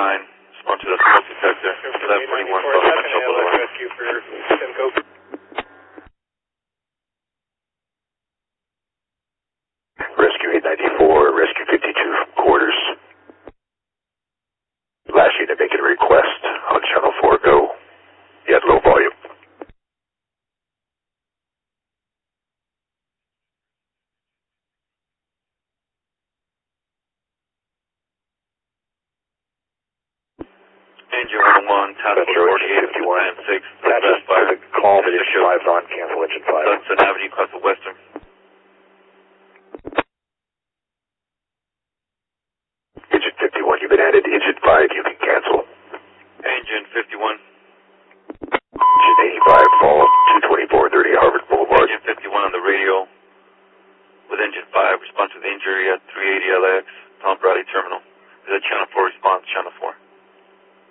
respond to the smoke detector. 1141 Presidential Boulevard. Rescue for Simcoe. Rescue 894, Rescue 52 quarters. Last unit making a request on Channel 4, go. You had low volume. Engine 101, Task Force 48, 51, 6, West Fire. Call the engine 5's on, cancel engine 5. Hudson Avenue, across the Western. Engine 51, you've been added. Engine 5, you can cancel. Engine 51. Engine 85, fall 22430 Harvard Boulevard. Engine 51 on the radio with engine 5, respond to the injury at 380 LX, Tom Bradley Terminal.